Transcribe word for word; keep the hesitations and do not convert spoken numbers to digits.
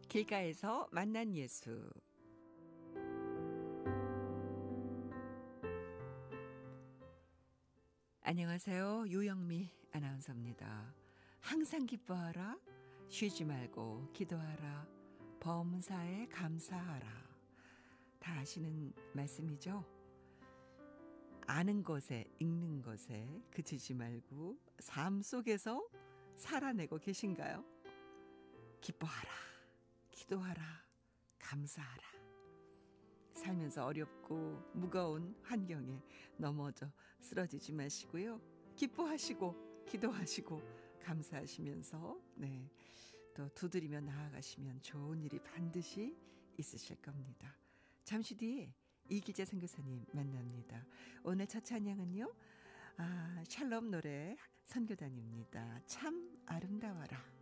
길가에서 만난 예수. 안녕하세요. 유영미 아나운서입니다. 항상 기뻐하라. 쉬지 말고 기도하라. 범사에 감사하라. 다 아시는 말씀이죠? 아는 것에 읽는 것에 그치지 말고 삶 속에서 살아내고 계신가요? 기뻐하라. 기도하라. 감사하라. 살면서 어렵고 무거운 환경에 넘어져 쓰러지지 마시고요. 기뻐하시고 기도하시고 감사하시면서 네, 또 두드리며 나아가시면 좋은 일이 반드시 있으실 겁니다. 잠시 뒤에 이기재 선교사님 만납니다. 오늘 첫 찬양은요. 아, 샬롬 노래 선교단입니다. 참 아름다워라.